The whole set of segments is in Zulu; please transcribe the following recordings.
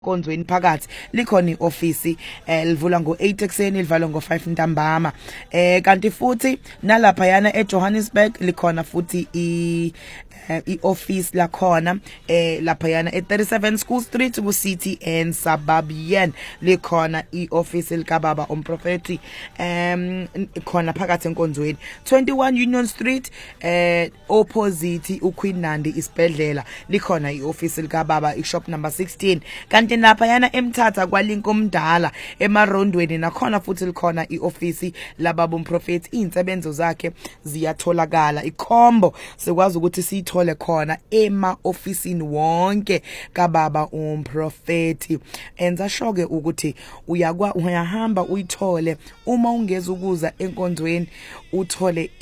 Konzweni phakathi likhona ioffice livula ngo8 ekseni livalwa ngo5 ntambama kanti futhi nalapha yana eJohannesburg likhona futhi ioffice lakhona lapha yana e37 School Street ku City and Suburban likhona ioffice likababa umprofeti khona phakathi enkonzweni 21 Union Street opposite uQueen Nandi isibhedlela likhona ioffice likababa ishop number 16 kanti lapha yana eMthatha kwaLinkomdala emarondweni nakhona futhi likhona ioffice lababa umprofeti insebenzo zakhe ziyatholakala ikhombo sekwazi ukuthi siyithole khona ema-ofisini wonke kababa umprofeti enza shoke ukuthi uyahamba uyithole uma ungeza ukuza enkonzweni uthole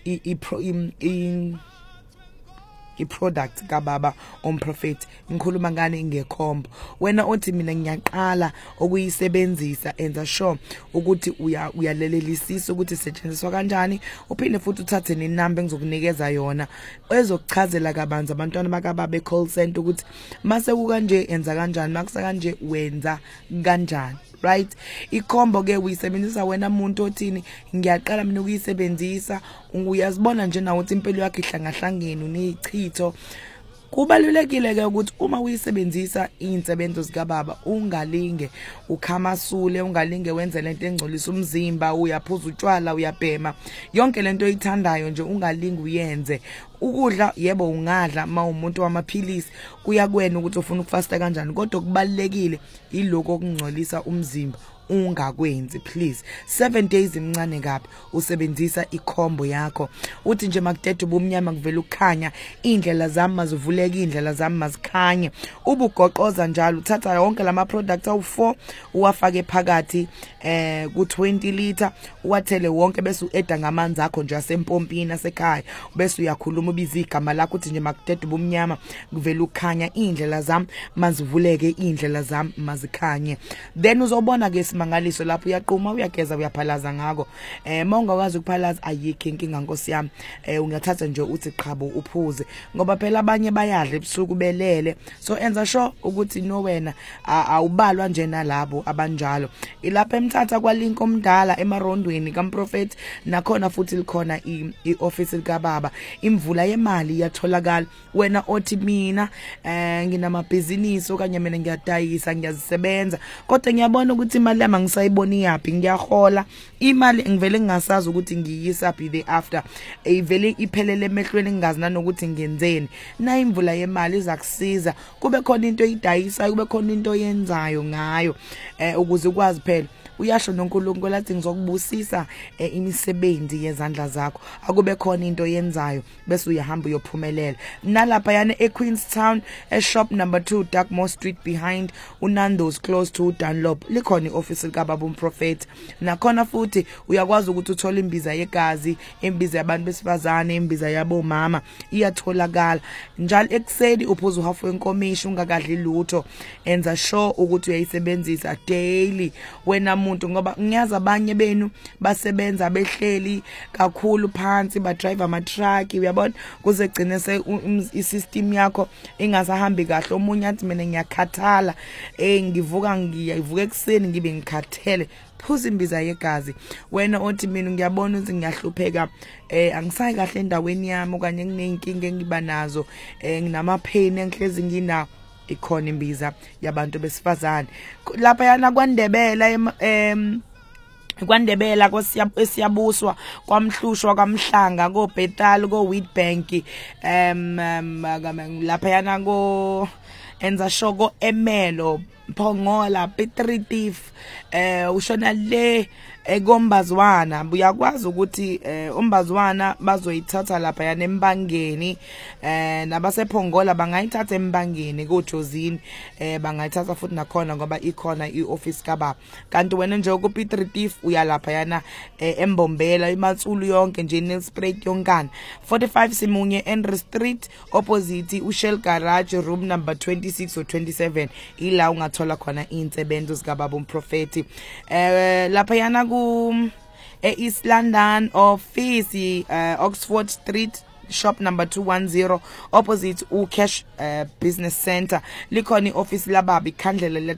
iproduct kababa umprofeti ngikhuluma ngane ngekhombo wena othi mina ngiyaqala ukuyisebenzisa enza sure ukuthi uyalelelisisa ukuthi isetshenziswa kanjani uphinde futhi uthathe nenamba engizokunikeza yona ezokuchazela kabanzi abantwana bakababa e-call center ukuthi mase kukanje enza kanjani makusa kanje wenza kanjani right ikhombo ke uyisebenzisa wena umuntu othini ngiyaqala mina ukuyisebenzisa uyazibona nje nawe ukuthi impilo yakhe ihlangahlangene unichitho kubalulekile ke ukuthi uma uyisebenzisa insebenzo zikababa ungalinge ukhamasule ungalinge wenze lento engcolisa umzimba uyaphuza utshwala uyabhema yonke lento oyithandayo nje ungalinge uyenze ukudla yebo ungadla umuntu wamaphilisi kuya kwena ukuthi ufuna ukufasta kanjani kodwa kubalekile iloko okungcolisa umzimba ungakwenzi please 7 days imncane kabi usebenzisa ikhombo yakho uthi nje makudede ubumnyama kuvela ukukhanya indlela zami mazivuleka indlela zami mazikhanye ubugoqoza njalo uthatha yonke lama products awu4 uwafake phakathi ku20 liter uwathele wonke bese ueda ngamanzi akho nje asempompini asekhaya bese uyakhuluma ubiza igama lakho uthi nje makudede ubumnyama kuvela ukukhanya indlela zami mazivuleke indlela zami mazikhanye then uzobona ke mangaliso lapho uyaqhuma uyageza uyaphalaza ngako mawungakwazi ukuphalaza ayikho inkinga Nkosi yami ungathatha nje uthi qhabo uphuze ngoba phela abanye bayadla ebusuku belele so enza sure ukuthi no wena awubalwa nje nalabo abanjalo ilapha eMthatha kwaLinkomdala emarondweni kaMprofeti nakhona futhi likhona ioffice likababa imvula yemali iyatholakala wena othi mina nginamabhizinisi okanye mina ngiyadayisa ngiyazisebenza kodwa ngiyabona ukuthi imali yami ngisayiboni yaphi ngiyahola imali ngivele ngingasazi ukuthi ngiyisaphi the after ivele iphelele emehlweni ngingazi nanokuthi ngenzeni na imvula yemali izakusiza kube khona into oyidayisa kube khona into oyenzayo ngayo ukuze ukwazi phela uyasho noNkulunkulu athi ngizokubusisa imisebenzi yezandla zakho akube khona into oyenzayo bese uyahamba uyophumelela nalapha yana eQueenstown shop number 2 Darkmore Street behind uNando's close to Dunlop likhona ioffice likababa umprofeti nakhona futhi uyakwazi ukuthi uthole imbiza yegazi imbiza yabantu besifazane imbiza yabo mama iyatholakala njalo ekseni uphuza uhafu wenkomishi ungakadli lutho enza sure ukuthi uyayisebenzisa daily wena umuntu ngoba ngiyazi abanye benu basebenza behleli kakhulu phansi ba drive ama truck uyabona kuze gcine isystem yakho ingasahambi kahle omunye athi mina ngiyakhathala ngivuka ekseni ngibe ngikhathele phuza imbiza yegazi wena othi mina ngiyabona ukuthi ngiyahlupheka angisayi kahle endaweni yami okanye nginenkinga engiba nazo nginama pain enhlezi nginawo ikhona imbiza yabantu besifazane lapha yana kwaNdebela kwesiyabuswa kwamhlushwa kwamhlanga koBethal koWheatbank lapha yana enza shoko Emelo Phongola Petritif ushona le ekombazwana uyakwazi ukuthi umbazwana bazoyithatha lapha yana embangeni nabasephongola bangayithatha embangeni koJozini bangayithatha futhi nakhona ngoba ikhona ioffice kababa kanti wena nje kuPetritif uyalapha yana eMbombela iMatsulu yonke nje neSprayt yonkana 45 Simunye Henry Street opposite uShell Garage room number 26 or 27 ila ungathola khona insebenzo zikababa umprofeti lapha yana ku East London office Oxford Street shop number 210 opposite Cash Business Center. Likhona ioffice lababi Khandlela